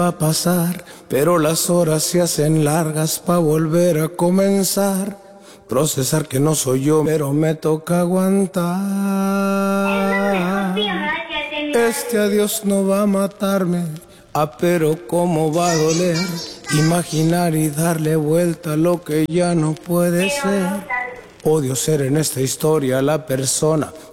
va a pasar, pero las horas se hacen largas pa' volver a comenzar. Procesar que no soy yo, pero me toca aguantar. Este adiós no va a matarme, pero cómo va a doler. Imaginar y darle vuelta a lo que ya no puede ser. Odio ser en esta historia la persona